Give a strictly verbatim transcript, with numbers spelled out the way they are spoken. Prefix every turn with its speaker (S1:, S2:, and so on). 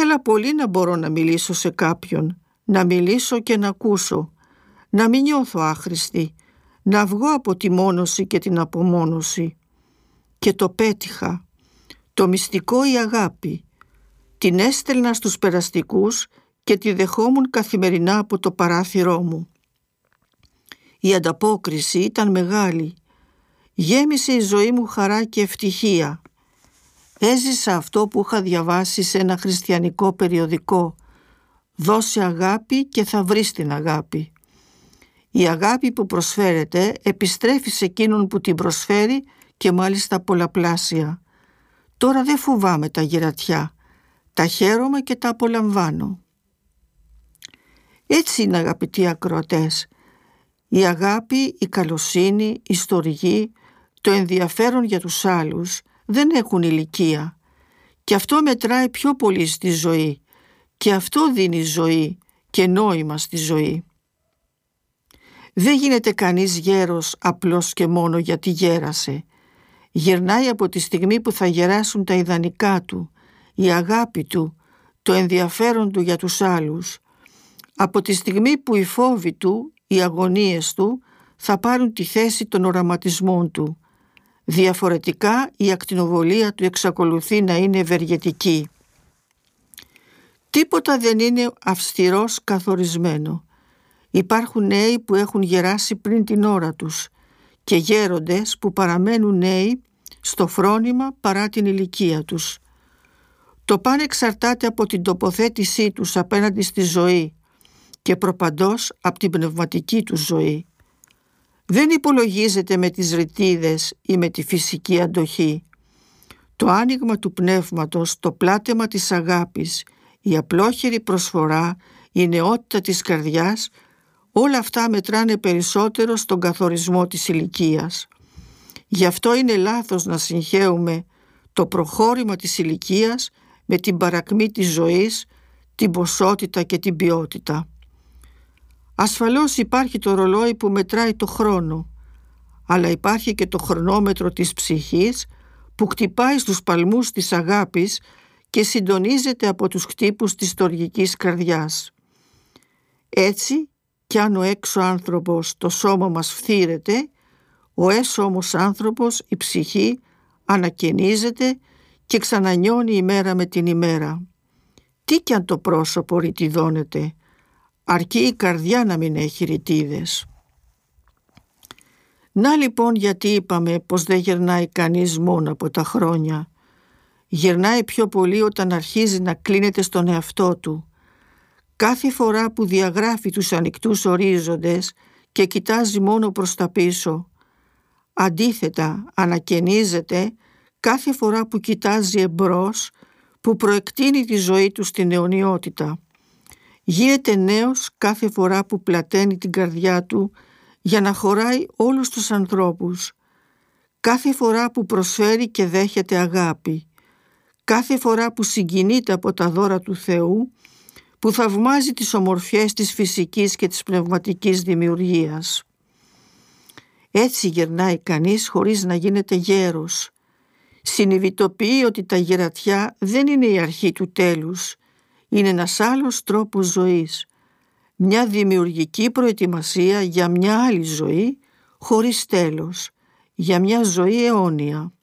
S1: ήθελα πολύ να μπορώ να μιλήσω σε κάποιον, να μιλήσω και να ακούσω, να μην νιώθω άχρηστη, να βγω από τη μόνωση και την απομόνωση. Και το πέτυχα. Το μυστικό η αγάπη. Την έστελνα στους περαστικούς και τη δεχόμουν καθημερινά από το παράθυρό μου. Η ανταπόκριση ήταν μεγάλη. Γέμισε η ζωή μου χαρά και ευτυχία. Έζησα αυτό που είχα διαβάσει σε ένα χριστιανικό περιοδικό. Δώσε αγάπη και θα βρεις την αγάπη. Η αγάπη που προσφέρεται επιστρέφει σε εκείνον που την προσφέρει και μάλιστα πολλαπλάσια. Τώρα δεν φοβάμαι τα γερατιά. Τα χαίρομαι και τα απολαμβάνω. Έτσι είναι, αγαπητοί ακροατές. Η αγάπη, η καλοσύνη, η στοργή, το ενδιαφέρον για τους άλλους δεν έχουν ηλικία. Και αυτό μετράει πιο πολύ στη ζωή. Και αυτό δίνει ζωή και νόημα στη ζωή. Δεν γίνεται κανείς γέρος απλώς και μόνο γιατί γέρασε. Γερνάει από τη στιγμή που θα γεράσουν τα ιδανικά του, η αγάπη του, το ενδιαφέρον του για τους άλλους. Από τη στιγμή που οι φόβοι του, οι αγωνίες του θα πάρουν τη θέση των οραματισμών του. Διαφορετικά η ακτινοβολία του εξακολουθεί να είναι ευεργετική. Τίποτα δεν είναι αυστηρός καθορισμένο. Υπάρχουν νέοι που έχουν γεράσει πριν την ώρα τους και γέροντες που παραμένουν νέοι στο φρόνημα παρά την ηλικία τους. Το παν εξαρτάται από την τοποθέτησή τους απέναντι στη ζωή και προπαντός από την πνευματική τους ζωή. Δεν υπολογίζεται με τις ρητίδες ή με τη φυσική αντοχή. Το άνοιγμα του πνεύματος, το πλάτεμα της αγάπης, η απλόχερη προσφορά, η νεότητα της καρδιάς, όλα αυτά μετράνε περισσότερο στον καθορισμό της ηλικίας. Γι' αυτό είναι λάθος να συγχέουμε το προχώρημα της ηλικίας με την παρακμή της ζωής, την ποσότητα και την ποιότητα. Ασφαλώς υπάρχει το ρολόι που μετράει το χρόνο, αλλά υπάρχει και το χρονόμετρο της ψυχής που χτυπάει στους παλμούς της αγάπης και συντονίζεται από τους χτύπους της στοργικής καρδιάς. Έτσι, κι αν ο έξω άνθρωπος το σώμα μας φθήρεται, ο έσω όμως άνθρωπος, η ψυχή, ανακαινίζεται και ξανανιώνει ημέρα με την ημέρα. Τι κι αν το πρόσωπο ρητιδώνεται, αρκεί η καρδιά να μην έχει ρητίδες. Να λοιπόν γιατί είπαμε πως δεν γερνάει κανείς μόνο από τα χρόνια. Γερνάει πιο πολύ όταν αρχίζει να κλείνεται στον εαυτό του. Κάθε φορά που διαγράφει τους ανοιχτούς ορίζοντες και κοιτάζει μόνο προς τα πίσω. Αντίθετα, ανακαινίζεται κάθε φορά που κοιτάζει εμπρός, που προεκτείνει τη ζωή του στην αιωνιότητα. Γίνεται νέος κάθε φορά που πλαταίνει την καρδιά του για να χωράει όλους τους ανθρώπους. Κάθε φορά που προσφέρει και δέχεται αγάπη. Κάθε φορά που συγκινείται από τα δώρα του Θεού, που θαυμάζει τις ομορφιές της φυσικής και της πνευματικής δημιουργίας. Έτσι γερνάει κανείς χωρίς να γίνεται γέρος. Συνειδητοποιεί ότι τα γερατιά δεν είναι η αρχή του τέλους. Είναι ένας άλλος τρόπος ζωής. Μια δημιουργική προετοιμασία για μια άλλη ζωή χωρίς τέλος. Για μια ζωή αιώνια.